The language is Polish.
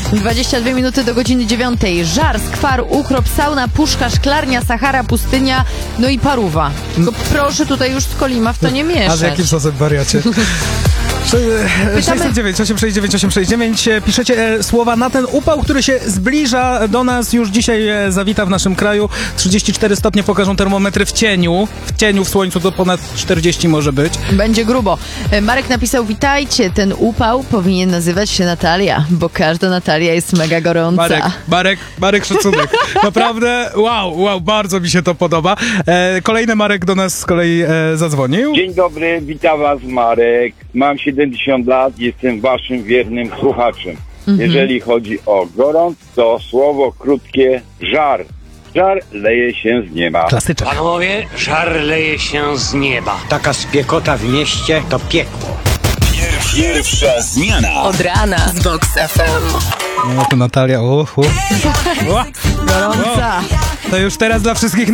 22 minuty do godziny 9. Żar, skwar, ukrop, sauna, puszka, szklarnia, Sahara, pustynia, no i paruwa. Tylko proszę tutaj już z Kolima w to nie mieszać. A z jakim sosem wariacie? 609 869 869. Piszecie słowa na ten upał, który się zbliża do nas. Już dzisiaj zawita w naszym kraju. 34 stopnie pokażą termometry w cieniu. W słońcu to ponad 40 może być. Będzie grubo. Marek napisał: witajcie, ten upał powinien nazywać się Natalia, bo każda Natalia jest mega gorąca. Marek szacunek. Naprawdę, wow, bardzo mi się to podoba. Kolejny Marek do nas z kolei zadzwonił. Dzień dobry, witam was Marek. Mam 70 lat, jestem waszym wiernym słuchaczem. Jeżeli chodzi o gorąc, to słowo krótkie żar. Żar leje się z nieba. Klasyczek. Panowie, żar leje się z nieba. Taka spiekota w mieście to piekło. Pierwsza zmiana. Od rana z Vox FM. No to Natalia, Gorąca. To już teraz dla wszystkich